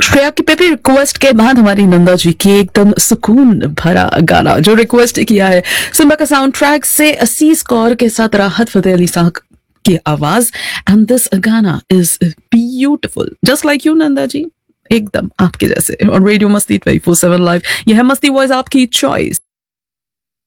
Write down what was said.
श्रेया की peppy request के बाद हमारी नंदा जी की एकदम सुकून भरा गाना जो रिक्वेस्ट किया है सिम्बा का साउंड ट्रैक से असीस कौर के साथ राहत फतेह अली साहब की आवाज। एंड दिस गाना is beautiful just like you Nanda ji, एकदम आपके जैसे। और रेडियो मस्ती 24/7 लाइव, यह है मस्ती वॉइस, आपकी चॉइस।